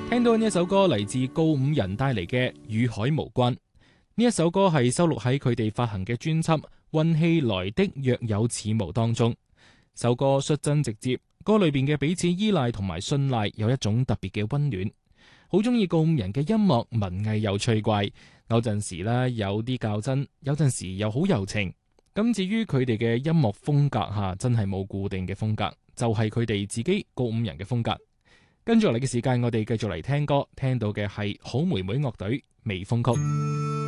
聽到呢一首歌嚟自告五人帶嚟嘅《與海無關》。呢一首歌係收錄喺佢哋發行嘅專輯《運氣來的若有似無》當中。首歌率真直接，歌裏邊嘅彼此依賴同埋信賴有一種特別嘅溫暖。好中意告五人嘅音樂，文藝又趣怪，有陣時呢有啲較真，有陣時又好柔情。咁至於佢哋嘅音樂風格真係冇固定嘅風格，就係佢哋自己告五人嘅風格。跟住落嚟嘅時間，我哋繼續嚟聽歌，聽到嘅係好妹妹樂隊《微風曲》。